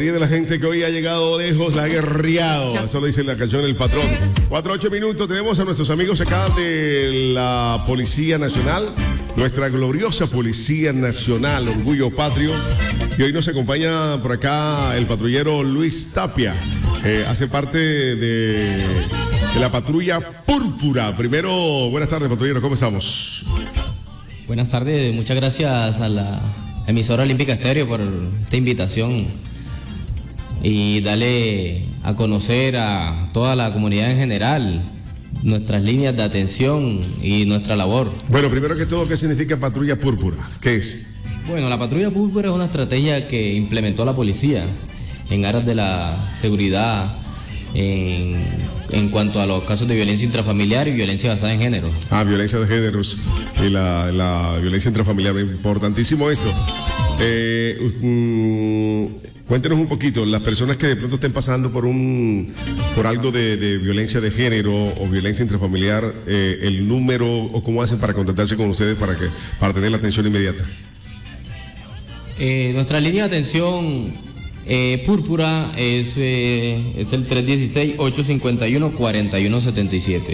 mayoría de la gente que hoy ha llegado lejos la ha guerreado. Eso lo dice la canción El Patrón. 4-8 minutos. Tenemos a nuestros amigos acá de la Policía Nacional, nuestra gloriosa Policía Nacional, orgullo patrio. Y hoy nos acompaña por acá el patrullero Luis Tapia. Hace parte de la patrulla Púrpura. Primero, buenas tardes, patrullero, ¿cómo estamos? Buenas tardes, muchas gracias a la emisora Olímpica Estéreo por esta invitación y darle a conocer a toda la comunidad en general nuestras líneas de atención y nuestra labor. Bueno, primero que todo, ¿qué significa patrulla Púrpura? ¿Qué es? Bueno, la patrulla Púrpura es una estrategia que implementó la policía en aras de la seguridad en cuanto a los casos de violencia intrafamiliar y violencia basada en género. Violencia de géneros y la violencia intrafamiliar, importantísimo eso. Cuéntenos un poquito, las personas que de pronto estén pasando por algo de violencia de género o violencia intrafamiliar, el número o cómo hacen para contactarse con ustedes para tener la atención inmediata. Nuestra línea de atención Púrpura es el 316-851-4177.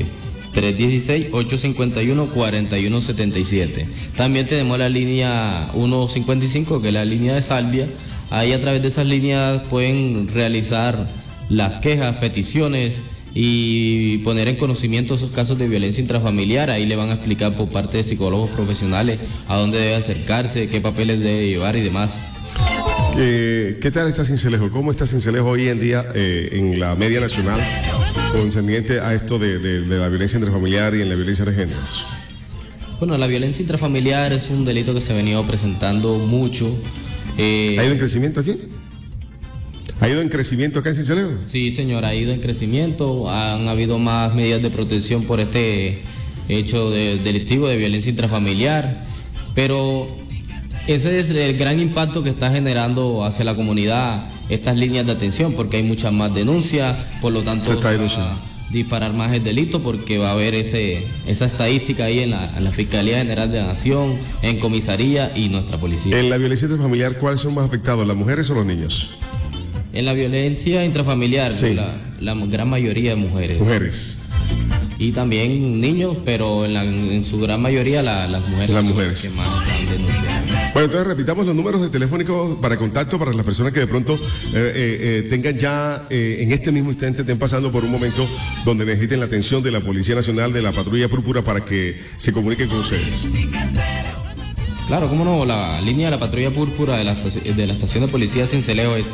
316-851-4177. También tenemos la línea 155, que es la línea de Salvia. Ahí a través de esas líneas pueden realizar las quejas, peticiones y poner en conocimiento esos casos de violencia intrafamiliar. Ahí le van a explicar por parte de psicólogos profesionales a dónde debe acercarse, qué papeles debe llevar y demás. ¿Qué tal está Sincelejo? ¿Cómo está Sincelejo hoy en día en la media nacional concerniente a esto de la violencia intrafamiliar y en la violencia de géneros? Bueno, la violencia intrafamiliar es un delito que se ha venido presentando mucho. ¿Ha ido en crecimiento aquí? ¿Ha ido en crecimiento acá en Sincelejo? Sí, señor, ha ido en crecimiento. Han habido más medidas de protección por este hecho delictivo de violencia intrafamiliar, pero ese es el gran impacto que está generando hacia la comunidad estas líneas de atención, porque hay muchas más denuncias, por lo tanto se va a disparar más el delito, porque va a haber esa estadística ahí en la Fiscalía General de la Nación, en comisaría y nuestra policía. En la violencia intrafamiliar, ¿cuáles son más afectados, las mujeres o los niños? En la violencia intrafamiliar, sí, la gran mayoría de mujeres. Mujeres. Y también niños, pero en su gran mayoría las mujeres. Las mujeres. Que más están denunciando. Bueno, entonces repitamos los números de telefónicos para contacto para las personas que de pronto tengan ya en este mismo instante, estén pasando por un momento donde necesiten la atención de la Policía Nacional, de la Patrulla Púrpura, para que se comuniquen con ustedes. Claro, cómo no, la línea de la Patrulla Púrpura de la estación de policía Sincelejo es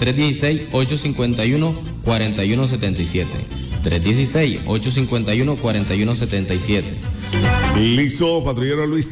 316-851-4177. 316-851-4177. Listo, patrullero Luis